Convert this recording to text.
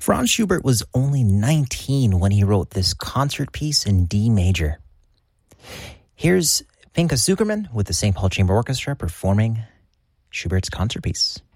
Franz Schubert was only 19 when he wrote this concert piece in D major. Here's Pinchas Zukerman with the St. Paul Chamber Orchestra performing Schubert's concert piece.